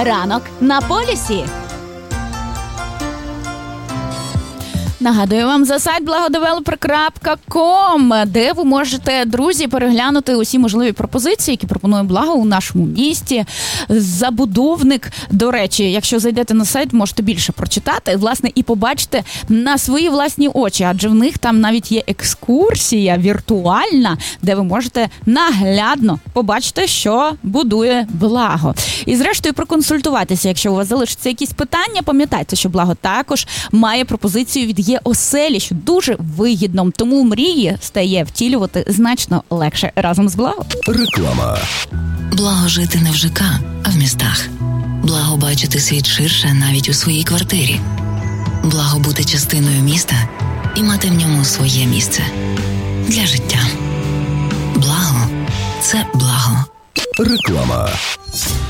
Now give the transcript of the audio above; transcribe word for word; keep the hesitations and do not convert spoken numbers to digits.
Ранок на полюсі. Нагадую вам за сайт благодевелопер крапка ком, де ви можете, друзі, переглянути усі можливі пропозиції, які пропонує Благо у нашому місті. Забудовник, до речі, якщо зайдете на сайт, можете більше прочитати, власне, і побачити на свої власні очі, адже в них там навіть є екскурсія віртуальна, де ви можете наглядно побачити, що будує Благо. І зрештою проконсультуватися, якщо у вас залишаться якісь питання, пам'ятайте, що Благо також має пропозицію від є оселі, що дуже вигідно. Тому мрії стає втілювати значно легше разом з Благо. Реклама. Благо жити не в ЖК, а в містах. Благо бачити світ ширше навіть у своїй квартирі. Благо бути частиною міста і мати в ньому своє місце. Для життя. Благо – це благо. Реклама.